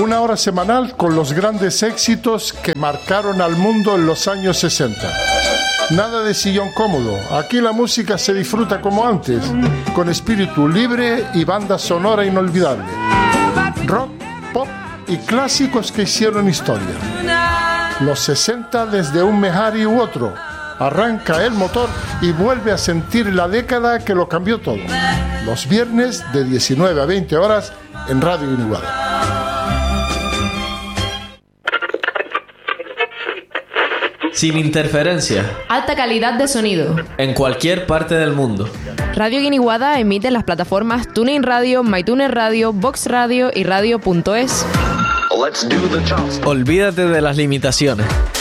Una hora semanal con los grandes éxitos que marcaron al mundo en los años 60. Nada de sillón cómodo. Aquí la música se disfruta como antes, con espíritu libre y banda sonora inolvidable. Rock, pop y clásicos que hicieron historia. Los 60 desde un Mehari u otro. Arranca el motor y vuelve a sentir la década que lo cambió todo. Los viernes de 19 a 20 horas en Radio Guiniguada. Sin interferencia. Alta calidad de sonido. En cualquier parte del mundo. Radio Guiniguada emite en las plataformas TuneIn Radio, MyTuner Radio, Vox Radio y Radio.es. Olvídate de las limitaciones.